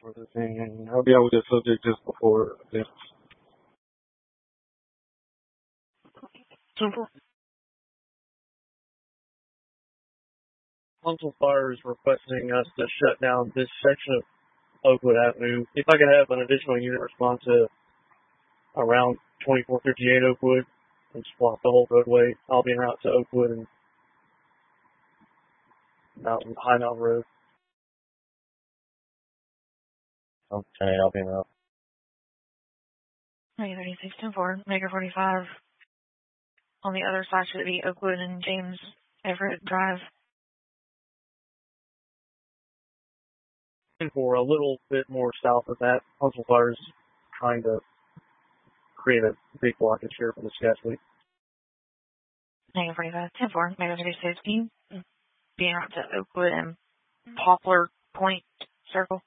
for this thing, and I'll be able to get subject just before this. Council Fire is requesting us to shut down this section of Oakwood Avenue. If I could have an additional unit respond to around 2458 Oakwood and just block the whole roadway, I'll be en route to Oakwood and High Mountain Road. Okay, I'll be en route. Mega 36-10-4, Mega 45. On the other side should be Oakwood and James Everett Drive. And for a little bit more south of that, Council Fire is trying to create a big blockage here for this gas leak. Mega 45-10-4, Mega 36-15. Being out to Oakwood and Poplar Point Circle.